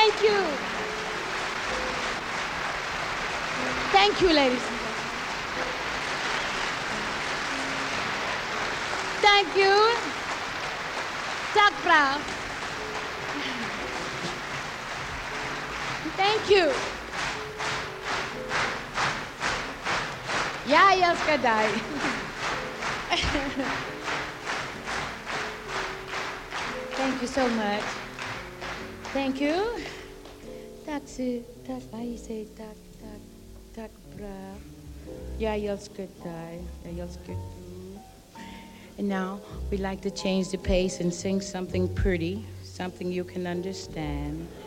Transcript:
Thank you. Thank you, ladies and gentlemen. Thank you. Tack bra. Thank you. Jag älskar dig. Thank you so much. Thank you. Tack vad jag säger, tack bra. Jag älskar dig. Jag älskar du. And now we like to change the pace and sing something pretty, something you can understand.